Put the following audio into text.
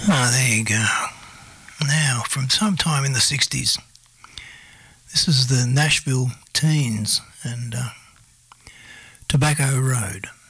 Ah, there you go. Now, from sometime in the 60s, this is the Nashville Teens and Tobacco Road.